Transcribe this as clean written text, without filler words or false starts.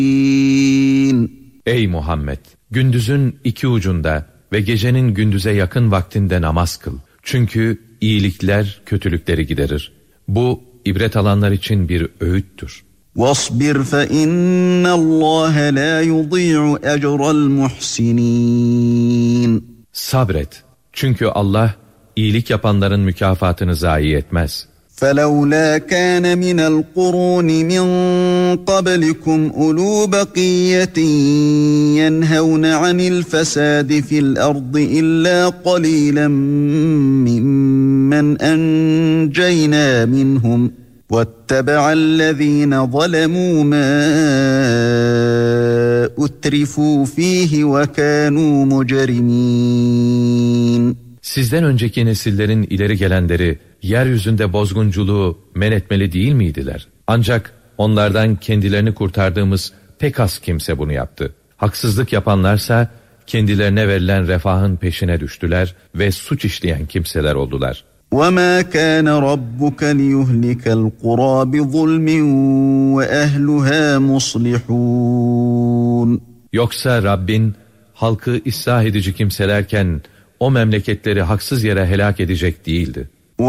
Ey Muhammed! Gündüzün iki ucunda ve gecenin gündüze yakın vaktinde namaz kıl. Çünkü iyilikler kötülükleri giderir. Bu ibret alanlar için bir öğüttür. وَاصْبِرْ فَإِنَّ اللّٰهَ لَا يُضِيعُ أَجْرَ الْمُحْسِنِينَ. Sabret. Çünkü Allah iyilik yapanların mükafatını zayi etmez. فَلَوْلَا كَانَ مِنَ الْقُرُونِ مِنْ قَبْلِكُمْ أُولُو بَقِيَّةٍ يَنْهَوْنَ عَنِ الْفَسَادِ فِي الْأَرْضِ إِلَّا قَلِيلًا مِّمَّنْ أَنْجَيْنَا مِنْهُمْ وَاتَّبَعَ الَّذ۪ينَ ظَلَمُوا مَا أُتْرِفُوا ف۪يهِ وَكَانُوا مُجْرِم۪ينَ. Sizden önceki nesillerin ileri gelenleri yeryüzünde bozgunculuğu men etmeli değil miydiler? Ancak onlardan kendilerini kurtardığımız pek az kimse bunu yaptı. Haksızlık yapanlarsa kendilerine verilen refahın peşine düştüler ve suç işleyen kimseler oldular. وَمَا كَانَ رَبُّكَ لِيُهْلِكَ الْقُرَى بِظُلْمٍ وَأَهْلُهَا مُصْلِحُونَ. Yoksa Rabbin halkı ıslah edici kimselerken o memleketleri haksız yere helak edecek değildi.